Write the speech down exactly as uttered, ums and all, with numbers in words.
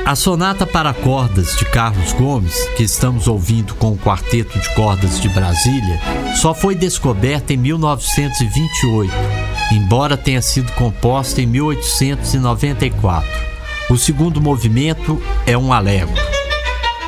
A sonata para cordas de Carlos Gomes, que estamos ouvindo com o Quarteto de Cordas de Brasília, só foi descoberta em mil novecentos e vinte e oito, embora tenha sido composta em mil oitocentos e noventa e quatro. O segundo movimento é um allegro.